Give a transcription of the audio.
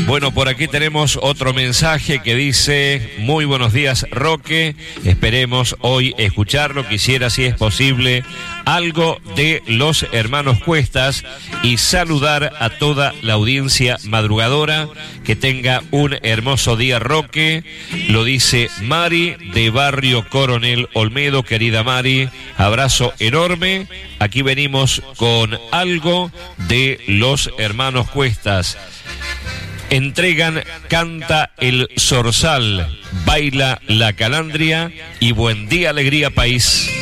Bueno, por aquí tenemos otro mensaje que dice: muy buenos días, Roque, esperemos hoy escucharlo, quisiera, si es posible, algo de los hermanos Cuestas y saludar a toda la audiencia madrugadora. Que tenga un hermoso día, Roque. Lo dice Mari de Barrio Coronel Olmedo. Querida Mari, abrazo enorme. Aquí venimos con algo de los hermanos Cuestas. Entregan Canta el Zorzal, Baila la Calandria y Buen Día, Alegría, País.